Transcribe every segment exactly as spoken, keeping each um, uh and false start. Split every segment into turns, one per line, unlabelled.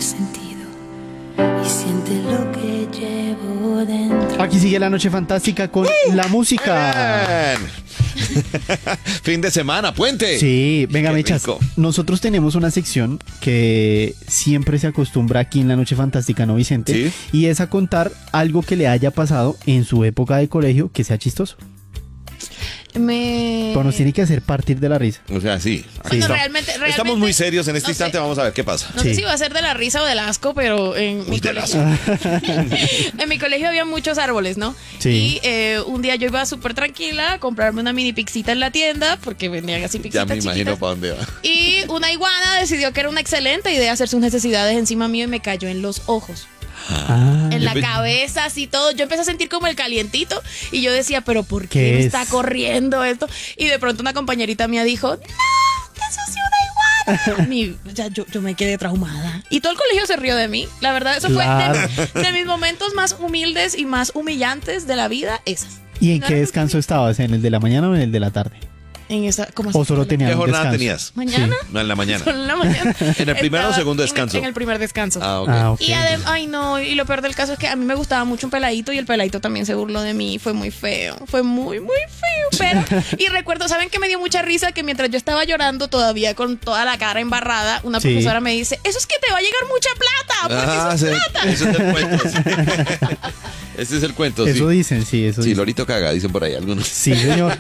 sentido y siente lo que llevo dentro.
Aquí sigue la noche fantástica con la música.
Bien. Fin de semana, puente.
Sí, venga,
Qué
Mechas.
rico.
Nosotros tenemos una sección que siempre se acostumbra aquí en la noche fantástica, ¿no, Vicente?
Sí.
Y es a contar algo que le haya pasado en su época de colegio que sea chistoso.
Me...
Pero nos tiene que hacer partir de la risa.
O sea, sí. aquí
Bueno,
está.
realmente, realmente...
Estamos muy serios en este
no
instante.
sé.
Vamos a ver qué pasa.
No
Sí.
sé si va a ser de la risa o del asco, pero en mi
Uy, del
colegio... en mi colegio había muchos árboles, ¿no?
Sí.
Y eh, un día yo iba súper tranquila a comprarme una mini pixita en la tienda, porque vendían así
Ya
pixitas
me imagino
chiquitas.
para dónde va.
Y una iguana decidió que era una excelente idea hacer sus necesidades encima mío y me cayó en los ojos.
Ah,
En la
Yo pe-
cabeza, así todo. Yo empecé a sentir como el calientito y yo decía, pero ¿por
¿Qué
qué me
es?
está corriendo esto? Y de pronto una compañerita mía dijo, ¡no! ¡Te ensució una iguana! Mi- o sea, yo, yo me quedé traumada. Y todo el colegio se rió de mí. La verdad, eso
Claro.
fue de, de mis momentos más humildes y más humillantes de la vida, esas.
¿Y en
No
qué
era
descanso estabas? ¿En el de la mañana o en el de la tarde?
En esa, ¿cómo así?
¿O solo tenías
¿Qué
un
jornada
descanso?
tenías?
¿Mañana?
No, en la mañana.
Solo en la mañana.
¿En el primero o
Estaba
segundo
en-
descanso?
En el primer descanso.
Ah, ok.
Ah, ok.
Y además, ay no, y lo peor del caso es que a mí me gustaba mucho un peladito y el peladito también se burló de mí. Fue muy feo, fue muy, muy feo. Pero, y recuerdo, ¿saben que me dio mucha risa? Que mientras yo estaba llorando todavía con toda la cara embarrada, una
Sí.
profesora me dice, eso es que te va a llegar mucha plata, porque
Ah,
eso es
sí,
plata.
ese es el cuento. Sí. Ese es el cuento,
Eso
sí.
dicen, sí, eso
Sí,
dicen.
Lorito caga, dicen por ahí algunos.
Sí, señor.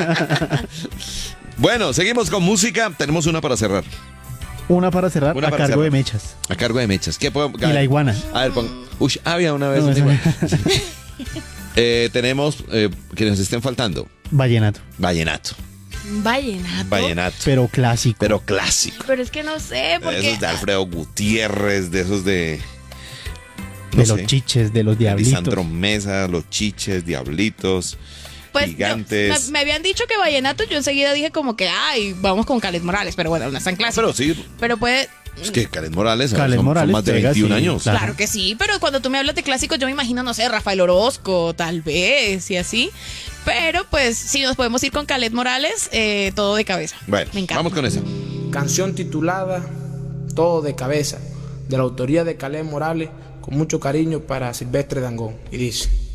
Bueno, seguimos con música. Tenemos una para cerrar.
Una para cerrar
Una
a
para
cargo
cerrar.
de Mechas.
A cargo de Mechas. ¿Qué podemos?
Y la iguana.
A ver, pon. Uy, había una vez.
No,
una
esa-
iguana. Eh, tenemos eh, que nos estén faltando.
Vallenato.
Vallenato.
Vallenato.
Vallenato.
Pero clásico.
Pero clásico.
Pero es que no sé,
De
porque...
esos de Alfredo Gutiérrez, de esos de.
de los chiches, de los diablitos.
Lisandro Mesa, los chiches, diablitos.
Pues yo-
gigantes.
me, me habían dicho que vallenato, yo enseguida dije como que, ay, vamos con Caled Morales, pero bueno, no es tan clásico.
Pero sí,
Pero puede...
es que Karen Morales,
Karen
son, son
Morales
más de
pega,
veintiún
sí,
años.
claro.
Claro que sí, pero cuando tú me hablas de clásicos, yo me imagino, no sé, Rafael Orozco, tal vez, y así. Pero pues, si nos podemos ir con Caled Morales, eh, todo de cabeza.
Bueno,
me encanta.
vamos con eso.
Canción titulada Todo de cabeza, de la autoría de Caled Morales, con mucho cariño para Silvestre Dangond. Y dice...